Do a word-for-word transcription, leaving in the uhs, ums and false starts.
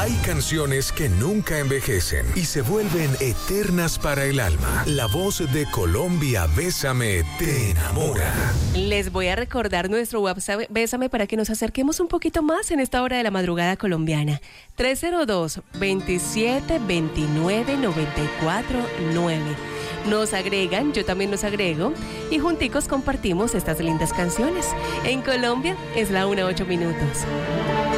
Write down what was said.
Hay canciones que nunca envejecen y se vuelven eternas para el alma. La voz de Colombia Bésame te enamora. Les voy a recordar nuestro WhatsApp Bésame para que nos acerquemos un poquito más en esta hora de la madrugada colombiana. tres cero dos, veintisiete veintinueve, noventa y cuatro nueve. Nos agregan, yo también los agrego, y junticos compartimos estas lindas canciones. En Colombia es la una ocho minutos.